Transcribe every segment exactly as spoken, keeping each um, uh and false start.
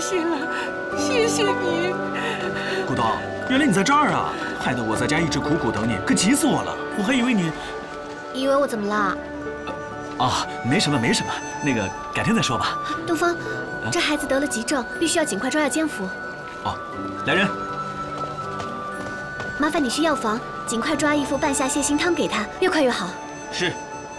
谢了，谢谢你。 古董，原来你在这儿啊，害得我在家一直苦苦等你，可急死我了。我还以为你…… 以为我怎么了？ 啊，没什么，没什么，那个改天再说吧。 东风，这孩子得了急症，必须要尽快抓药监服。 哦，来人， 麻烦你去药房尽快抓一副半夏泻心汤给他，越快越好。 是。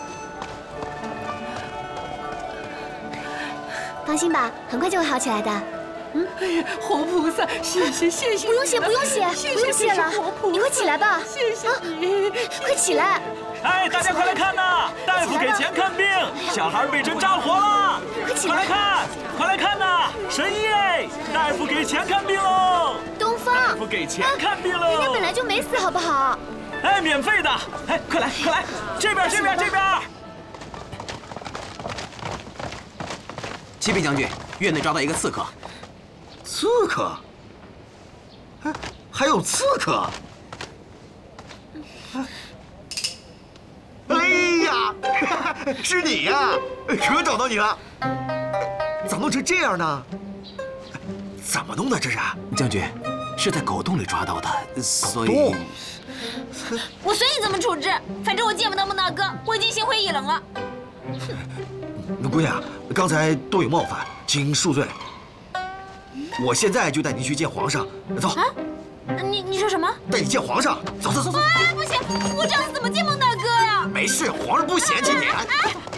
放心吧，很快就会好起来的。 嗯，哎呀，活菩萨，谢谢谢谢。 不用谢，不用谢，不用谢了。你快起来吧。 谢谢你， 快起来。 哎，大家快来看呐！大夫给钱看病，小孩被针扎活了！ 快起来！ 快来看，快来看呐！神医哎，大夫给钱看病喽！ 东风， 大夫给钱看病喽！ 人家本来就没死，好不好？ 哎，免费的！哎，快来，快来，这边，这边，这边！ 启禀将军，院内抓到一个刺客。 刺客？哎，还有刺客？哎呀，是你呀！可找到你了！咋弄成这样呢？怎么弄的这是？ 将军，是在狗洞里抓到的，所以…… 洞？ 我随你怎么处置，反正我见不到孟大哥，我已经心灰意冷了。 姑娘，刚才多有冒犯，请恕罪。我现在就带您去见皇上，走。 啊？你你说什么？ 带你见皇上，走走走走。 哎，不行，我这样子怎么见孟大哥呀？ 没事，皇上不嫌弃你。 哎，